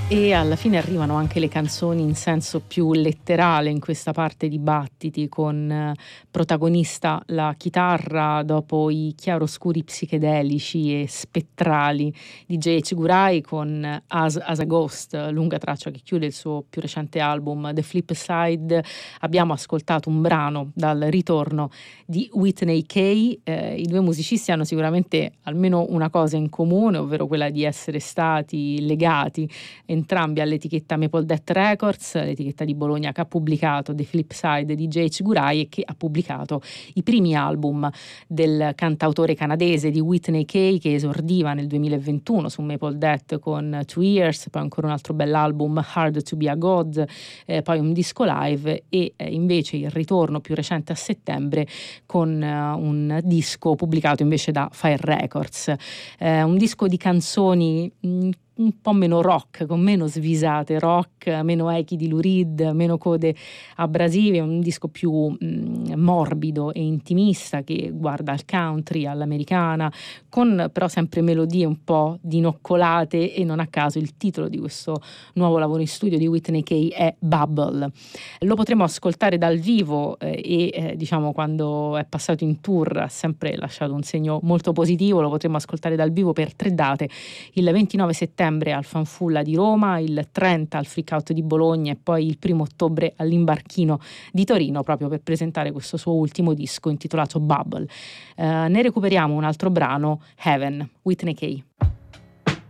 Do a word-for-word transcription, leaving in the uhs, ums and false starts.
E alla fine arrivano anche le canzoni in senso più letterale in questa parte di Battiti, con eh, protagonista la chitarra dopo i chiaroscuri psichedelici e spettrali di J H. Gurai, con As, As a Ghost, lunga traccia che chiude il suo più recente album The Flip Side. Abbiamo ascoltato un brano dal ritorno di Whitney Kay. Eh, i due musicisti hanno sicuramente almeno una cosa in comune, ovvero quella di essere stati legati entrambi all'etichetta Maple Death Records, l'etichetta di Bologna che ha pubblicato The Flip Side di J H. Gurai e che ha pubblicato i primi album del cantautore canadese di Whitney Kay, che esordiva nel duemilaventuno su Maple Death con Two Years, poi ancora un altro bell'album, Hard to be a God, eh, poi un disco live e eh, invece il ritorno più recente a settembre con uh, un disco pubblicato invece da Fire Records, eh, un disco di canzoni mh, un po' meno rock, con meno svisate rock, meno echi di Lou Reed, meno code abrasive, un disco più mh, morbido e intimista che guarda al country, all'americana, con però sempre melodie un po' dinoccolate, e non a caso il titolo di questo nuovo lavoro in studio di Whitney Kay è Bubble. Lo potremo ascoltare dal vivo eh, e eh, diciamo quando è passato in tour ha sempre lasciato un segno molto positivo. Lo potremo ascoltare dal vivo per tre date: il ventinove settembre al Fanfulla di Roma, il trenta al Freak Out di Bologna e poi il primo ottobre all'Imbarchino di Torino, proprio per presentare questo suo ultimo disco intitolato Bubble. Eh, ne recuperiamo un altro brano, Heaven, Whitney Kay.